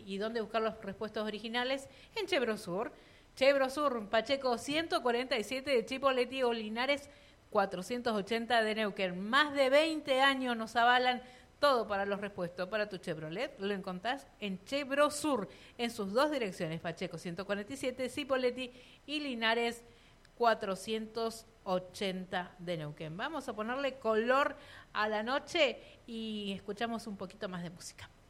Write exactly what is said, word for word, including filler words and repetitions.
¿Y dónde buscar los repuestos originales? En Chebrosur. Chebrosur, Pacheco ciento cuarenta y siete de Chipoleti o Linares cuatrocientos ochenta de Neuquén. Más de veinte años nos avalan todo para los repuestos para tu Chevrolet. Lo encontrás en Chebrosur, en sus dos direcciones, Pacheco ciento cuarenta y siete, Chipoleti y Linares cuatrocientos ochenta de Neuquén. Vamos a ponerle color a la noche y escuchamos un poquito más de música.